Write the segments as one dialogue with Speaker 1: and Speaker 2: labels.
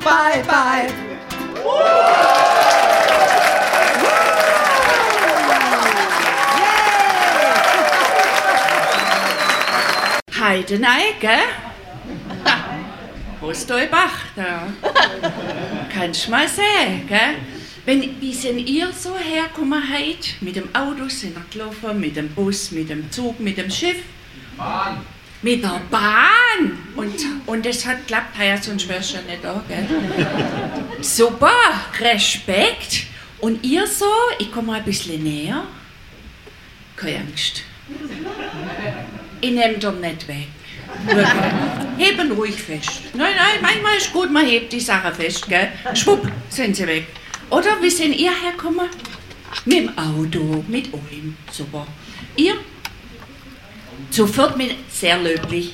Speaker 1: bye, bye.
Speaker 2: Heidenei, gell? Ostolbach, da. Kannst du mal sehen, gell? Wie sind ihr so hergekommen heute? Mit dem Auto sind ihr gelaufen, mit dem Bus, mit dem Zug, mit dem Schiff?
Speaker 3: Bahn.
Speaker 2: Mit der Bahn! Und das hat geklappt, ja, sonst wärst du ja nicht da, gell? Super, Respekt. Und ihr so, ich komme mal ein bisschen näher. Keine Angst. Ich nehme dir nicht weg. Heben ruhig fest. Nein, manchmal ist gut, man hebt die Sache fest, gell? Schwupp, sind sie weg. Oder wie sind ihr hergekommen? Mit dem Auto, mit euch. Super. Ihr? Sofort mit, sehr löblich,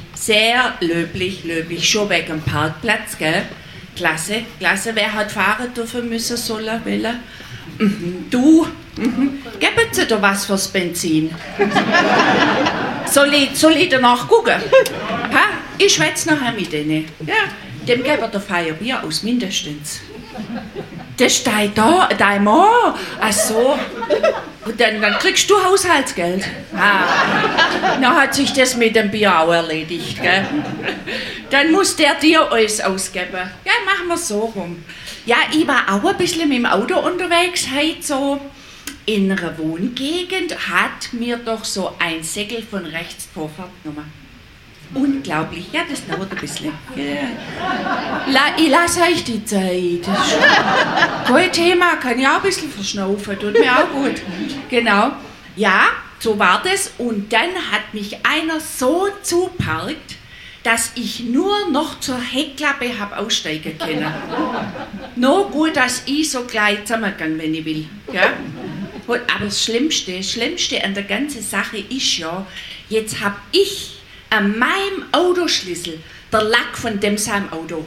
Speaker 2: schon wegen dem Parkplatz, gell? Klasse. Wer hat fahren dürfen müssen, sollen, wollen? Du, geben Sie dir was fürs Benzin? Soll ich danach gucken? Ha? Ich schwätze nachher mit denen. Ja, dem geben wir Feierbier aus, mindestens. Das steht da, dein Mann. Ach so. Und dann kriegst du Haushaltsgeld. Dann hat sich das mit dem Bier auch erledigt, gell? Dann muss der dir alles ausgeben. Ja, machen wir so rum. Ja, ich war auch ein bisschen mit dem Auto unterwegs, heute so. In einer Wohngegend hat mir doch so ein Segel von rechts Vorfahrt genommen. Unglaublich, ja, das dauert ein bisschen. Ich lasse euch die Zeit. Kein Thema, kann ich auch ein bisschen verschnaufen, tut mir auch gut. Genau, ja, so war das. Und dann hat mich einer so zuparkt, dass ich nur noch zur Heckklappe habe aussteigen können. Nur gut, dass ich so gleich zusammengegangen, wenn ich will. Ja? Aber das Schlimmste an der ganzen Sache ist ja, jetzt habe ich an meinem Autoschlüssel der Lack von dem seinem Auto.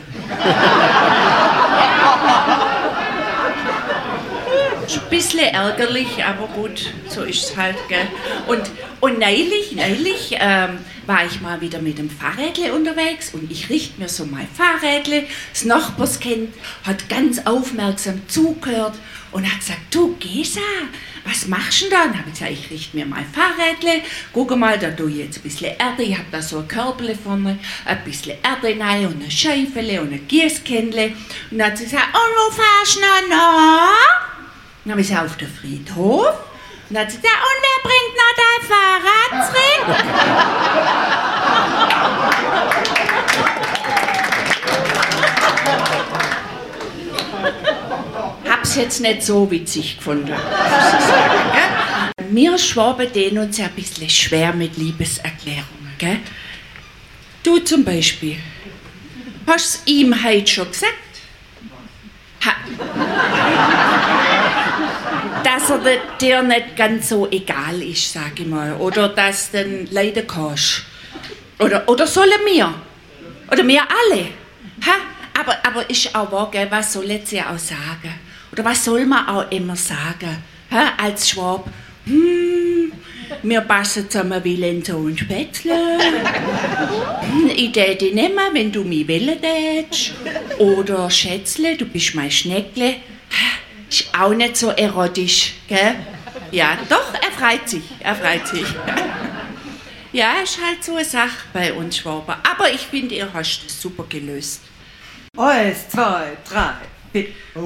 Speaker 2: Ist ein bisschen ärgerlich, aber gut, so ist es halt, gell. Und neulich war ich mal wieder mit dem Fahrrädle unterwegs und ich richte mir so mein Fahrrädle. Das Nachbarskind hat ganz aufmerksam zugehört und hat gesagt, du Gesa, was machst du denn da? Und habe ich gesagt, ich richte mir mein Fahrrädle, guck mal, da tue ich jetzt ein bisschen Erde, ich habe da so ein Körbele vorne, ein bisschen Erde rein und ein Schäufele und ein Gießkännle. Und dann hat sie gesagt, und wo fahrst du noch? Dann habe ich gesagt, auf den Friedhof. Und dann hat sie gesagt, und wer bringt noch dein Fahrrad zurück? Hab's jetzt nicht so witzig gefunden, muss ich sagen, gell? Wir Schwaben tun uns ja ein bisschen schwer mit Liebeserklärungen, gell? Du zum Beispiel. Hast du es ihm heute schon gesagt? Dass er dir nicht ganz so egal ist, sag ich mal. Oder dass du dann leiden kannst. Oder sollen wir? Oder wir alle? Aber ist auch wahr, gell? Was soll sie auch sagen? Oder was soll man auch immer sagen? Als Schwab? Wir passen zusammen wie Lenzo und Spätzle. Ich täte dich nehmen, wenn du mich wählen tätst. Oder Schätzle, du bist mein Schneckle. Ist auch nicht so erotisch, gell? Ja, doch, er freut sich. Ja, ist halt so eine Sache bei uns Schwaben. Aber ich finde, ihr habt es super gelöst.
Speaker 1: 1, 2, 3, 4.